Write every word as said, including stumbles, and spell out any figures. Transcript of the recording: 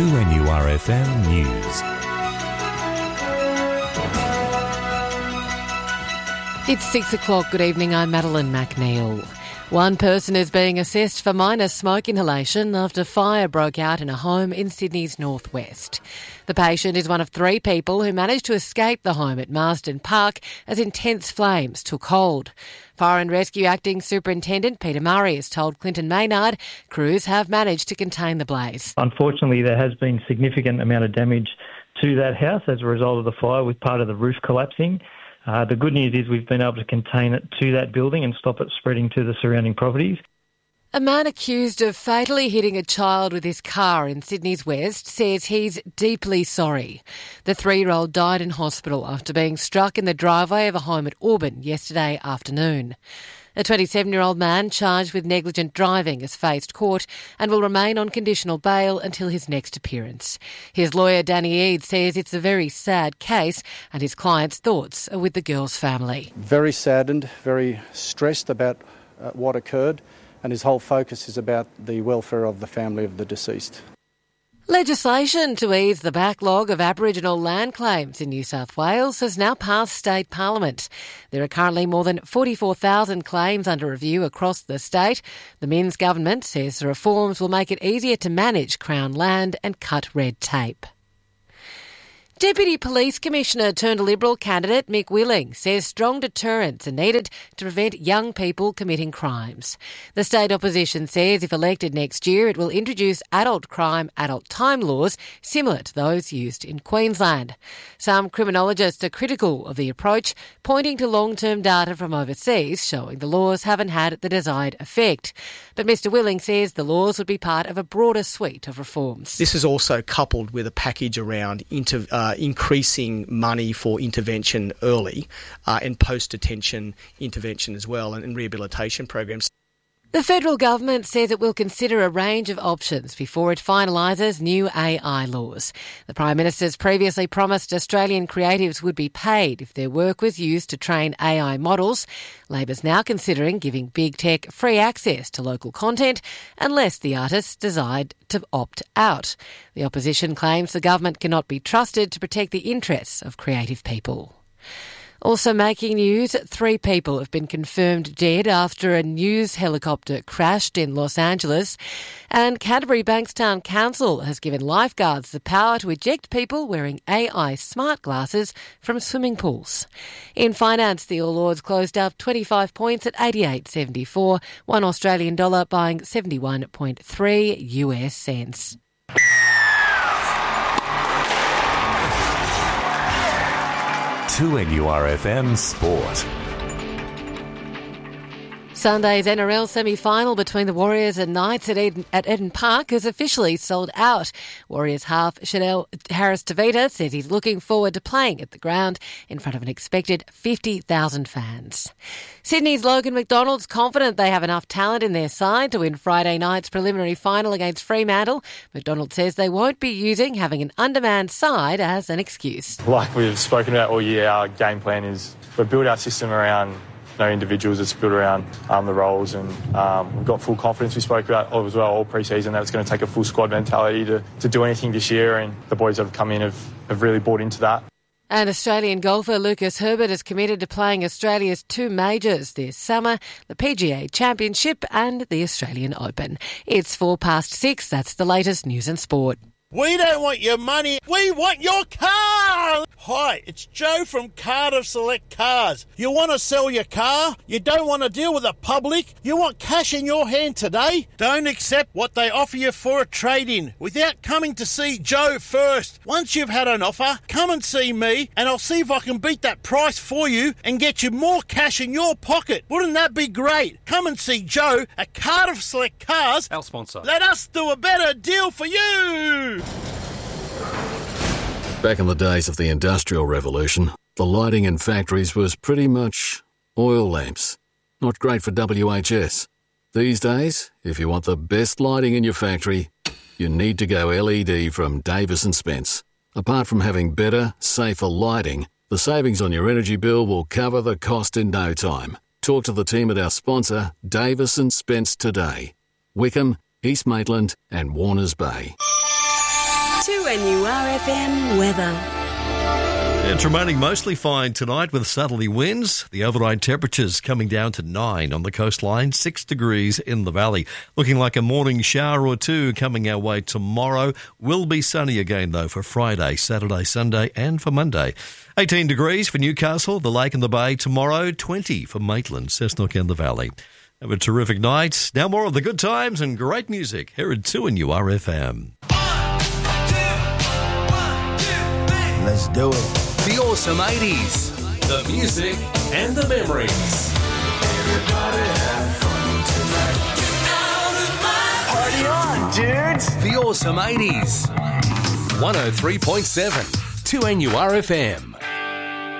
two N U R F M News. It's six o'clock. Good evening, I'm Madeline McNeil. One person is being assessed for minor smoke inhalation after fire broke out in a home in Sydney's northwest. The patient is one of three people who managed to escape the home at Marsden Park as intense flames took hold. Fire and Rescue Acting Superintendent Peter Murray has told Clinton Maynard crews have managed to contain the blaze. Unfortunately, there has been significant amount of damage to that house as a result of the fire, with part of the roof collapsing. Uh, the good news is we've been able to contain it to that building and stop it spreading to the surrounding properties. A man accused of fatally hitting a child with his car in Sydney's West says he's deeply sorry. The three-year-old died in hospital after being struck in the driveway of a home at Auburn yesterday afternoon. A twenty-seven-year-old man charged with negligent driving has faced court and will remain on conditional bail until his next appearance. His lawyer, Danny Eade, says it's a very sad case and his client's thoughts are with the girl's family. Very saddened, very stressed about uh, what occurred, and his whole focus is about the welfare of the family of the deceased. Legislation to ease the backlog of Aboriginal land claims in New South Wales has now passed state parliament. There are currently more than forty-four thousand claims under review across the state. The Minns government says the reforms will make it easier to manage Crown land and cut red tape. Deputy Police Commissioner turned Liberal candidate Mick Willing says strong deterrents are needed to prevent young people committing crimes. The state opposition says if elected next year, it will introduce adult crime, adult time laws similar to those used in Queensland. Some criminologists are critical of the approach, pointing to long-term data from overseas showing the laws haven't had the desired effect. But Mr Willing says the laws would be part of a broader suite of reforms. This is also coupled with a package around inter, uh, increasing money for intervention early uh, and post-detention intervention as well, and, and rehabilitation programs. The federal government says it will consider a range of options before it finalises new A I laws. The Prime Minister's previously promised Australian creatives would be paid if their work was used to train A I models. Labor's now considering giving big tech free access to local content unless the artists decide to opt out. The opposition claims the government cannot be trusted to protect the interests of creative people. Also making news, three people have been confirmed dead after a news helicopter crashed in Los Angeles, and Canterbury Bankstown Council has given lifeguards the power to eject people wearing A I smart glasses from swimming pools. In finance, the All Ords closed up twenty-five points at eighty-eight seventy-four, one Australian dollar buying seventy-one point three U S cents. two N U R F M Sport. Sunday's N R L semi-final between the Warriors and Knights at Eden, at Eden Park is officially sold out. Warriors half Chanel Harris-Tavita says he's looking forward to playing at the ground in front of an expected fifty thousand fans. Sydney's Logan McDonald's confident they have enough talent in their side to win Friday night's preliminary final against Fremantle. McDonald says they won't be using having an undermanned side as an excuse. Like we've spoken about all year, our game plan is we build our system around no individuals. It's built around um, the roles, and um, we've got full confidence. We spoke about as well all pre-season that it's going to take a full squad mentality to, to do anything this year, and the boys that have come in have, have really bought into that. And Australian golfer Lucas Herbert is committed to playing Australia's two majors this summer, the P G A Championship and the Australian Open. It's four past six. That's the latest news and sport. We don't want your money, we want your car! Hi, it's Joe from Cardiff Select Cars. You want to sell your car? You don't want to deal with the public? You want cash in your hand today? Don't accept what they offer you for a trade-in without coming to see Joe first. Once you've had an offer, come and see me and I'll see if I can beat that price for you and get you more cash in your pocket. Wouldn't that be great? Come and see Joe at Cardiff Select Cars. Our sponsor. Let us do a better deal for you! Back in the days of the Industrial Revolution, the lighting in factories was pretty much oil lamps. Not great for W H S. These days, if you want the best lighting in your factory, you need to go L E D from Davis and Spence. Apart from having better, safer lighting, the savings on your energy bill will cover the cost in no time. Talk to the team at our sponsor, Davis and Spence, today. Wickham, East Maitland and Warners Bay. two N U R F M weather. It's remaining mostly fine tonight with southerly winds. The overnight temperatures coming down to nine on the coastline, six degrees in the valley. Looking like a morning shower or two coming our way tomorrow. Will be sunny again, though, for Friday, Saturday, Sunday and for Monday. eighteen degrees for Newcastle, the Lake and the Bay tomorrow. twenty for Maitland, Cessnock and the Valley. Have a terrific night. Now more of the good times and great music here at two N U R F M. Let's do it. The awesome eighties, the music and the memories. Everybody have fun tonight. Party on, dudes. The awesome eighties. one oh three point seven, two N U R F M.